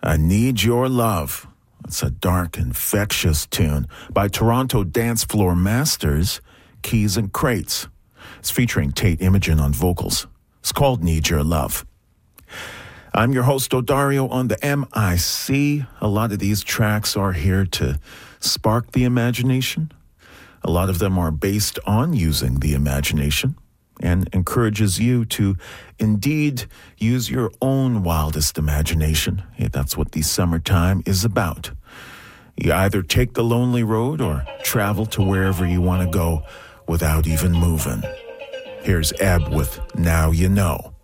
I Need Your Love. It's a dark, infectious tune by Toronto dance floor masters, Keys and Crates. It's featuring Tate Imogen on vocals. It's called Need Your Love. I'm your host, Odario, on the MIC. A lot of these tracks are here to spark the imagination. A lot of them are based on using the imagination and encourages you to indeed use your own wildest imagination. Hey, that's what the summertime is about. You either take the lonely road or travel to wherever you want to go without even moving. Here's Ebb with Now You Know.